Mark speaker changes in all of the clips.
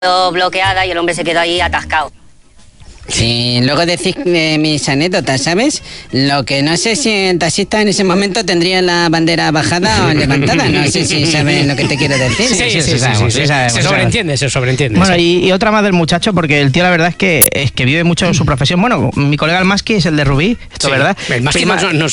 Speaker 1: bloqueada y el hombre se quedó ahí atascado.
Speaker 2: Sí, luego decís mis anécdotas, ¿sabes? Lo que no sé si el taxista en ese momento tendría la bandera bajada o levantada. No sé si sabes lo que te quiero decir.
Speaker 3: Sí, se sobreentiende.
Speaker 4: Bueno, y otra más del muchacho, porque el tío la verdad es que vive mucho en su profesión. Bueno, mi colega el Masqui es el de Rubí, esto es verdad.
Speaker 3: El Masqui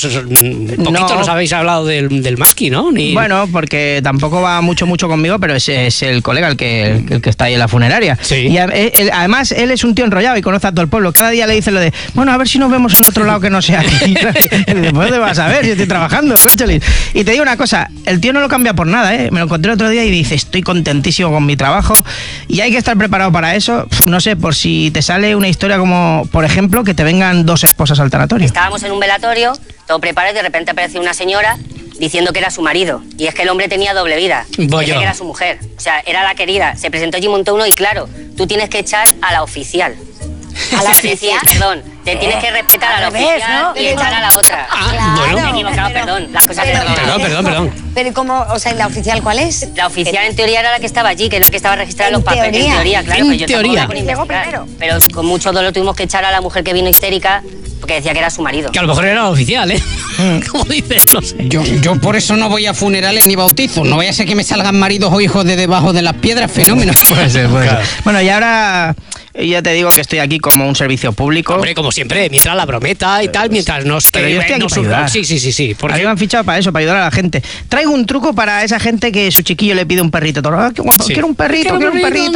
Speaker 3: poquito nos habéis hablado del Masqui, ¿no?
Speaker 4: Bueno, porque tampoco va mucho conmigo, pero es el colega el que está ahí en la funeraria.
Speaker 3: Sí.
Speaker 4: Y además él es un tío enrollado y conoce a todo el pueblo. Cada día le dice lo de, bueno, a ver si nos vemos en otro lado que no sea aquí. Y después te vas a ver, yo estoy trabajando, cónchale. Y te digo una cosa, el tío no lo cambia por nada, ¿eh? Me lo encontré el otro día y dice, estoy contentísimo con mi trabajo y hay que estar preparado para eso. No sé, por si te sale una historia como, por ejemplo, que te vengan 2 esposas al tanatorio.
Speaker 1: Estábamos en un velatorio, todo preparado y de repente apareció una señora diciendo que era su marido. Y es que el hombre tenía doble vida. Dice que era su mujer. O sea, era la querida. Se presentó allí, montó uno y claro, tú tienes que echar a la oficial. A la oficial. Perdón, te tienes que respetar a la oficial, ¿no? Y echar a la otra.
Speaker 3: Bueno.
Speaker 1: Me he equivocado, perdón. Las cosas
Speaker 3: Perdón.
Speaker 5: Pero ¿cómo? O sea, ¿la oficial cuál es?
Speaker 1: La oficial en teoría era la que estaba allí, que era la que estaba registrada en los papeles. En teoría, claro.
Speaker 3: En
Speaker 1: Pues yo
Speaker 3: teoría.
Speaker 1: tampoco la puedo investigar. Pero con mucho dolor tuvimos que echar a la mujer que vino histérica porque decía que era su marido.
Speaker 3: Que a lo mejor era oficial, ¿eh? Como dices, no sé.
Speaker 2: Yo por eso no voy a funerales ni bautizos. No vaya a ser que me salgan maridos o hijos de debajo de las piedras. Fenómeno.
Speaker 4: Puede ser. Bueno, y ahora ya te digo que estoy aquí como un servicio público.
Speaker 3: Hombre, como siempre, mientras la brometa y tal, mientras nos...
Speaker 4: Pero yo estoy aquí para ayudar.
Speaker 3: Sí.
Speaker 4: A mí me han fichado para eso, para ayudar a la gente. Traigo un truco para esa gente que su chiquillo le pide un perrito. ¡Ah, qué guapo!
Speaker 3: Sí.
Speaker 4: Quiero un perrito.
Speaker 3: No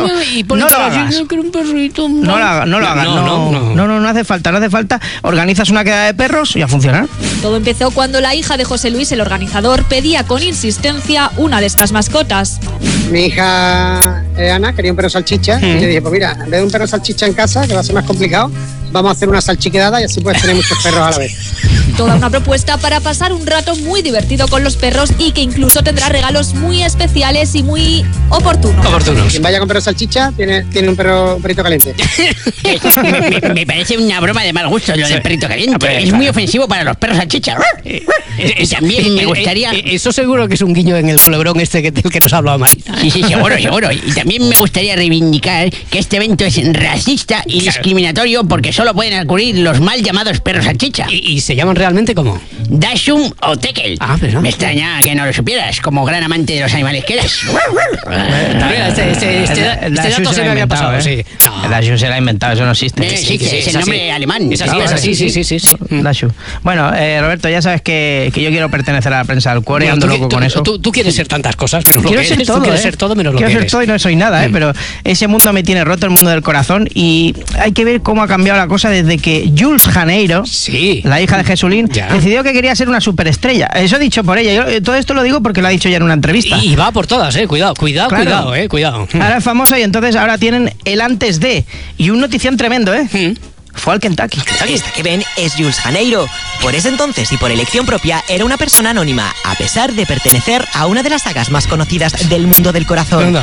Speaker 3: lo hagas.
Speaker 4: No lo hagas. No hace falta. Organizas una quedada de perros y a funcionar.
Speaker 6: Todo empezó cuando la hija de José Luis, el organizador, pedía con insistencia una de estas mascotas.
Speaker 7: Mi hija Ana quería un perro salchicha y le dije, pues mira, en vez de un perro salchicha en casa, que va a ser más complicado, vamos a hacer una salchiquedada y así puedes tener muchos perros a la vez.
Speaker 6: Toda una propuesta para pasar un rato muy divertido con los perros y que incluso tendrá regalos muy especiales y muy oportunos.
Speaker 7: Quien vaya con perro salchicha tiene un perrito caliente.
Speaker 2: Me parece una broma de mal gusto lo del perrito caliente. Es muy ofensivo para los perros salchicha. Y también me gustaría...
Speaker 3: Eso seguro que es un guiño en el culebrón este del que nos ha hablado Marina.
Speaker 2: Sí, seguro. Y también me gustaría reivindicar que este evento es racista y discriminatorio porque solo pueden acudir los mal llamados perros salchicha.
Speaker 3: ¿Y se llaman realmente cómo?
Speaker 2: Dachshund o Tekel.
Speaker 3: Pero...
Speaker 2: Me extraña que no lo supieras, como gran amante de los animales que eres.
Speaker 3: Este dato se me había pasado, sí.
Speaker 4: El Dachshund se lo ha inventado, eso no existe.
Speaker 2: Sí, es el nombre alemán.
Speaker 3: Es así.
Speaker 4: Dachshund. Bueno, Roberto, ya sabes que yo quiero pertenecer a la prensa del cuore y ando loco con eso.
Speaker 3: Tú quieres ser tantas cosas, menos lo que eres.
Speaker 4: Tú quieres ser todo menos lo que eres. Quiero ser todo y no soy nada, pero ese mundo me tiene roto, el mundo del corazón, y hay que ver cómo ha cambiado la cosa desde que Jules Janeiro, la hija de Jesulín, decidió que quería ser una superestrella. Eso dicho por ella. Yo todo esto lo digo porque lo ha dicho ya en una entrevista.
Speaker 3: Y va por todas, cuidado.
Speaker 4: Ahora es famosa y entonces ahora tienen el antes de. Y un notición tremendo, Fue al Kentucky.
Speaker 8: Esta que ven es Jules Janeiro. Por ese entonces y por elección propia era una persona anónima, a pesar de pertenecer a una de las sagas más conocidas del mundo del corazón.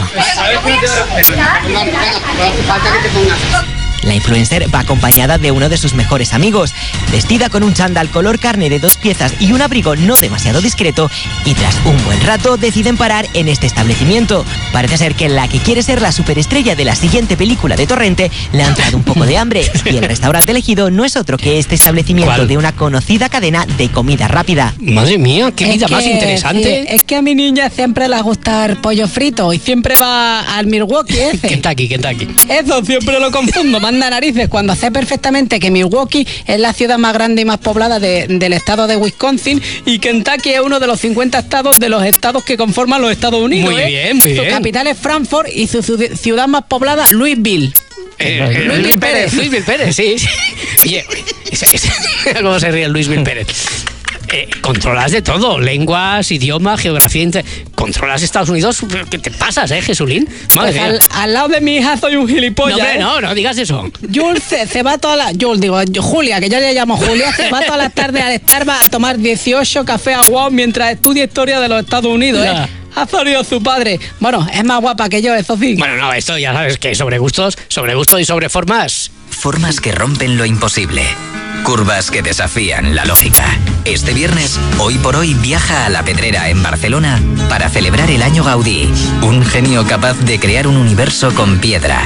Speaker 8: La influencer va acompañada de uno de sus mejores amigos, vestida con un chándal color carne de 2 piezas y un abrigo no demasiado discreto, y tras un buen rato deciden parar en este establecimiento. Parece ser que la que quiere ser la superestrella de la siguiente película de Torrente le ha entrado un poco de hambre, y el restaurante elegido no es otro que este establecimiento de una conocida cadena de comida rápida.
Speaker 3: Madre mía, qué vida más interesante.
Speaker 9: Es que a mi niña siempre le gusta el pollo frito y siempre va al Milwaukee ese.
Speaker 3: Kentucky.
Speaker 9: Eso siempre lo confundo. Manda narices cuando sé perfectamente que Milwaukee es la ciudad más grande y más poblada del estado de Wisconsin y Kentucky es uno de los 50 estados de los estados que conforman los Estados Unidos.
Speaker 3: Muy bien.
Speaker 9: Su capital es Frankfurt y su ciudad más poblada, Louisville.
Speaker 3: Louisville Pérez, sí. Oye, ¿cómo se ríe Louisville Pérez? Controlas de todo, lenguas, idioma, geografía, controlas Estados Unidos. ¿Qué te pasas, Jesulín? Madre mía.
Speaker 9: Al lado de mi hija soy un gilipollas.
Speaker 3: No digas eso.
Speaker 9: Jules se va toda la... Julia, que yo le llamo Julia, se va todas las tardes al Starbucks a tomar 18 cafés aguados mientras estudia historia de los Estados Unidos, Ha salido su padre. Bueno, es más guapa que yo, eso sí.
Speaker 3: Bueno, no, esto ya sabes que sobre gustos y sobre formas.
Speaker 10: Formas que rompen lo imposible. Curvas que desafían la lógica. Este viernes, Hoy por Hoy viaja a La Pedrera, en Barcelona, para celebrar el Año Gaudí. Un genio capaz de crear un universo con piedra,